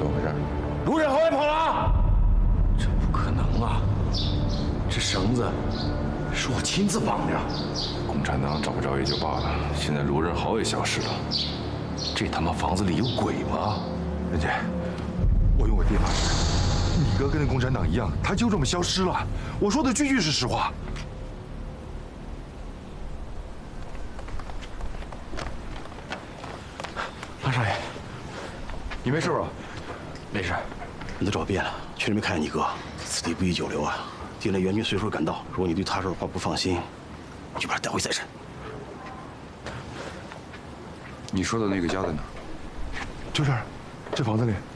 怎么回事？ 卢忍往外跑了！ 这不可能啊！这绳子是我亲自绑的。 共产党找不着也就罢了，现在卢仁豪也消失了，这他妈房子里有鬼吗？ 任姐，我用我爹发誓，你哥跟那共产党一样，他就这么消失了。我说的句句是实话。 潘少爷，你没事吧？ 没事， 你都找遍了，确实没看见你哥。此地不宜久留啊！敌人援军随时会赶到，如果你对他说话不放心，你就把他带回赛神。 你说的那个家在哪？ 就这儿，这房子里。